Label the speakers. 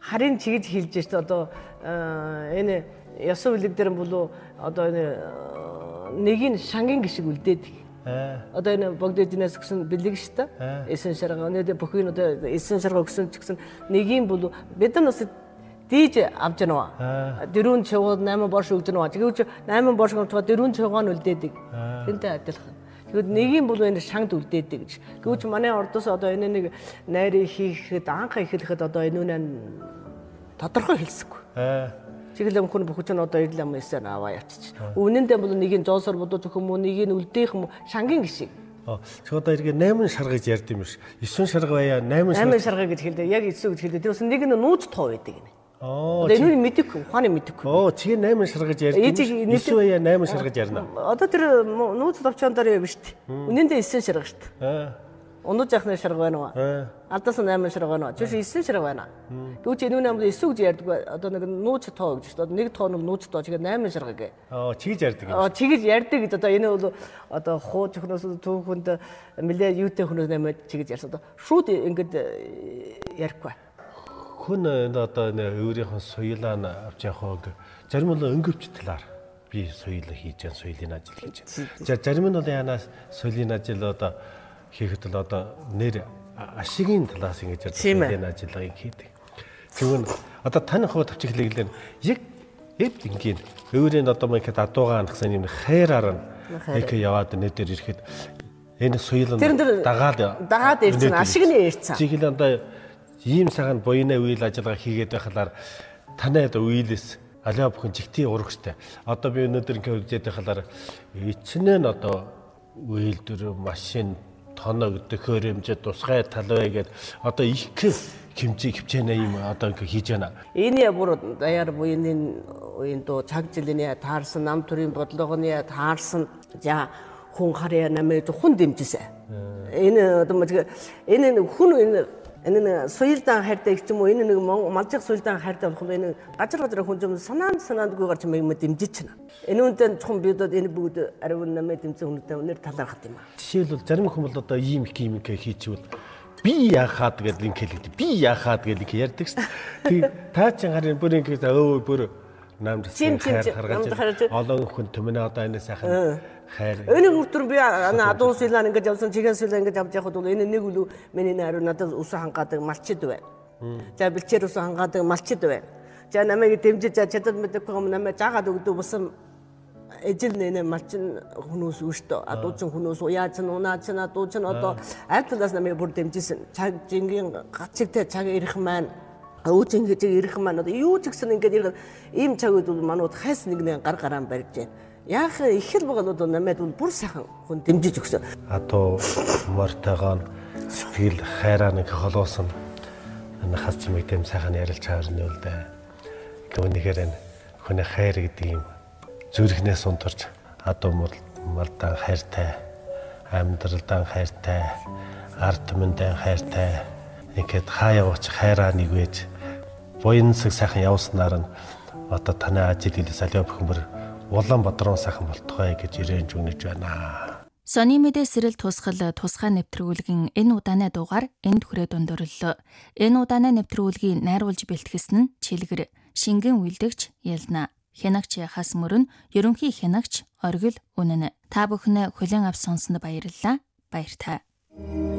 Speaker 1: харин чигж хэлж шүү дээ. Одоо энэ ёсон үлэг дээр болоо одоо энэ нэгийн шангийн гişиг үлдээдэг. Одоо энэ богдодинаас гэсэн бэлэг шүү дээ. Эсэн шарга өнөөдөр бүхэн одоо эсэн шарга өгсөн ч гэсэн нэгийн болоо бид нар бас диж авч яана. Дөрөв чавгад 8 борш өгч яана. Тэгвэл 8 борш гомтоо дөрөв чавгаа нь үлдээдэг. Тэнтэй адилхан. Тэгвэл нэгийн бол энэ шангд үлдээдэг гэж. Гэвч манай ордоос одоо энэ нэг найрыг хийхэд анх эхлэхэд одоо энэ үнэн тодорхой хэлсэхгүй. Чиглэм хүн бүхч нь одоо ирлэм эсээр аваа ячиж. Үнэндээ бол нэгийн зоосор бодож өгөх юм уу, нэгийг үлдээх юм уу, шангийн гişиг.
Speaker 2: Чи одоо эргээ 8 шарга гэж ярьд юм биш. 9 шарга бая 8
Speaker 1: шарга гэж хэлдэг. Яг 9 гэж хэлдэг. Тэрс нэг нь нууц тоо байдаг гинэ. Энэ нь мэдэхгүй, ухааны мэдэхгүй.
Speaker 2: Чи 8 шарга гэж ярьд юм биш. 9 бая 8 шарга гэж ярина.
Speaker 1: Одоо тэр нууц товчон дээр явна шүү дээ. Үнэндээ 9 шарга шүү дээ. Унууд жахны шарга байна уу? Алдаас 8 шарга байна уу? Жиш 9 шарга байна. Гэвч энэ үнэ 9 гэж ярьдаг. Одоо нэг нууц тоо гэж шүү дээ. Нэг тоо нэг нууц тоо чигээ 8 шарга гэ.
Speaker 2: Чигж ярьдаг юм.
Speaker 1: Чигж ярьдаг гэж одоо энэ бол одоо хууч хөнөөс түүхэнд нэлээ юутэй хөнөөс нэмээд чигж ярьсан. Одоо шууд ингэж ярихгүй.
Speaker 2: Хүн одоо өөрийнхөө соёлоо авч явах зарим нь өнгөвч талаар би соёлоо хийж байгаа, соёлын ажил хийж байгаа. Зарим нь бол яанаас соёлын ажил одоо хийхэд л одоо нэр ашигийн талаас ингэж соёлын ажиллагааг хийдэг. Тэгвэл одоо таны хувьд авч эхлэглээ яг ингийн өөрийн одоо мэхэд адуугаа анхсан юм хайраар нь их яваад нэтэр ирэхэд энэ соёл нь дагаад
Speaker 1: ирсэн ашигны ирсэн.
Speaker 2: Чиглэл одоо ийм цагаан буйнаа үйл ажиллагаа хийгээд байхлаар танайд үйлээс алиа бүхэн жигтийн урагштай. Одоо би өнөөдөр ингэ үзээд байхлаар ичнэн одоо үйлдвэр машин тоног дөхөр хэмжээ тусгай талбай гээд одоо их хэмжээнэ юм одоо ингэ хийж байна.
Speaker 1: Энэ бүр даяар буйны үеийн доо цаг жилийн таарсан нам төрийн бодлогоны таарсан за хүн харьяа намайг хүн дэмжсэн. Энэ одоо энэ хүн энэ соёлдан хайртай гэх юм уу энэ нэг малжих соёлдан хайртай болох юм энэ газар хүн юм санаандгүй гарч юм дэмжиж байна. Энэ үнэндээ чухам бид энэ бүгд ариун намайг дэмжсэн хүнтэй өнөр талархах юм аа.
Speaker 2: Жишээлбэл зарим хүмүүс одоо ийм хийчихвэл би яахаад гэдэг линк хэлдэг. Би яахаад гэдэг линк ярьдаг шүү дээ. Та чинь харин бүр ингэ бүр намжсан хайр гаргаж олон хүн төмнө одоо энэ сайхан хайр.
Speaker 1: Энэ хүртүр би адуу сэлэн ингэж явсан чиген сэлэн ингэж авч явхад бол энэ нэг үл миний найруу надад ус хангаадаг малчид байна. За бэлчээр ус хангаадаг малчид байна. За намайг дэмжиж чадад мэдээгүй юм намайг жаагаад өгдөг бусам ижил нэ малчин хүмүүс үүштэй адуучин хүмүүс уяач нь унаач нь адууч нь одоо айлтлаас намайг бүр дэмжижсэн. Цаг жингийн гацигтэй цаг ирэх маань өөжин гэж ирэх маань одоо юу ч гэсэн ингэж ирэх ийм цагууд бол манууд хайс нэг гар гараан барьж байна. Яах их л байгаа бол намайг бүр сайхан хүн дэмжиж өгсөн.
Speaker 2: Адуу мортойгоо сэтгэл хайраа нэг холоосон энэ хас чимэг дэм сайхан ярилж чаарна үл дээ. Гүнийхэр энэ хүний хайр гэдэг юм зүрхнээс унтарч адуу мордаа хайртай, амьдралдаа хайртай, ард түмэндээ хайртай ингээд хаяа ууч хайраа нэгвэж буянсаг сайхан явснаар нь одоо таны ажил хэлээс алиа бүхэмбэр Улаанбаатар сайхан болтгой гэж ирэнж өгнөж байна.
Speaker 3: Сони мэдээ сэрэл тусгал тусгай нэвтрүүлгийн энэ удааны дугаар энд хүрээ дундуурлаа. Энэ удааны нэвтрүүлгийг найруулж бэлтгэсэн нь Чилгэр, шингэн үйлдэгч Ялна, хянагч Хас мөрөн, ерөнхий хянагч Оргил Үнэн. Та бүхэн хүлээн авч сонсонд баярлалаа. Баяртай.